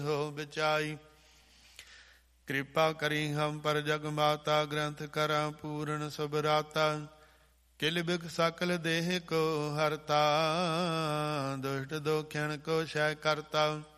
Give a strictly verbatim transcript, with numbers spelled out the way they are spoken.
हो बिचाई। कृपा करी हम पर जग माता, ग्रंथ करा पूर्ण सुभराता। किल बिग सकल देह को हरता, दुष्ट दोखिण को शय करता।